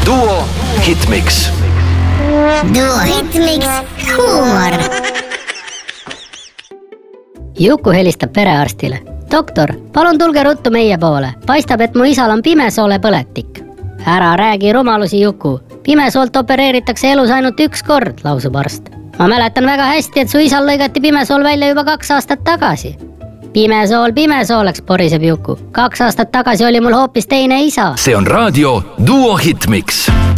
Duo Hitmix. Duo Hitmix huumor. Juku helistab perearstile. Doktor, palun tulge ruttu meie poole. Paistab, et mu isal on pimesoole põletik. Ära räägi rumalusi, Juku. Pimesoolt opereeritakse elus ainult üks kord, lausub arst. Ma mäletan väga hästi, et su isal lõigati pimesool välja juba 2 aastat tagasi. Pimesooleks, poriseb Juku. 2 aastat tagasi oli mul hoopis teine isa. See on raadio Duo Hitmix.